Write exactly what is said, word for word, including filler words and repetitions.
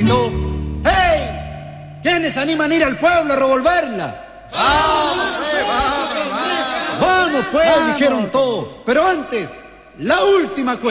gritó: ¡Hey! ¿Quiénes animan a ir al pueblo a revolverla? ¡Vamos, pues, vamos, vamos! ¡Vamos, pues! Vamos. Dijeron todos. Pero antes, la última cuesta.